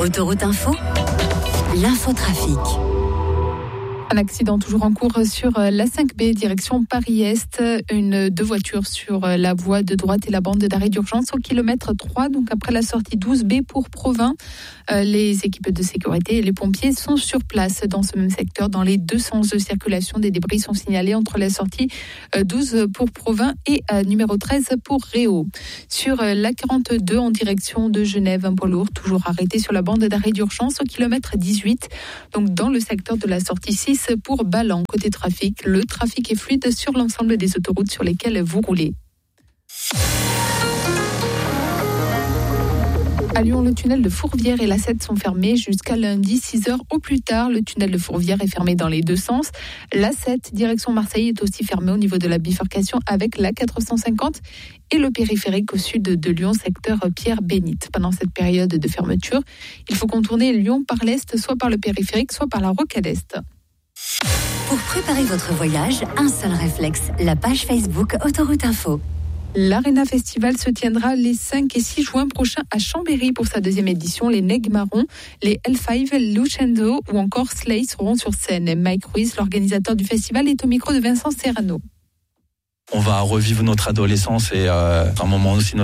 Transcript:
Autoroute Info, l'infotrafic. Un accident toujours en cours sur la 5B, direction Paris-Est. Deux voitures sur la voie de droite et la bande d'arrêt d'urgence au kilomètre 3, donc après la sortie 12B pour Provins. Les équipes de sécurité et les pompiers sont sur place dans ce même secteur. Dans les deux sens de circulation, des débris sont signalés entre la sortie 12 pour Provins et numéro 13 pour Réau. Sur la 42 en direction de Genève, un poids lourd toujours arrêté sur la bande d'arrêt d'urgence au kilomètre 18, donc dans le secteur de la sortie 6 pour Ballan. Côté trafic, le trafic est fluide sur l'ensemble des autoroutes sur lesquelles vous roulez. À Lyon, le tunnel de Fourvière et l'A7 sont fermés jusqu'à lundi 6h au plus tard. Le tunnel de Fourvière est fermé dans les deux sens. L'A7, direction Marseille, est aussi fermé au niveau de la bifurcation avec l'A450 et le périphérique au sud de Lyon, secteur Pierre-Bénite. Pendant cette période de fermeture, il faut contourner Lyon par l'Est, soit par le périphérique, soit par la rocade Est. Pour préparer votre voyage, un seul réflexe, la page Facebook Autoroute Info. L'Arena Festival se tiendra les 5 et 6 juin prochains à Chambéry pour sa deuxième édition. Les Nègres Marrons, les L5, Luchendo ou encore Slay seront sur scène. Mike Ruiz, l'organisateur du festival, est au micro de Vincent Serrano. On va revivre notre adolescence et un moment aussi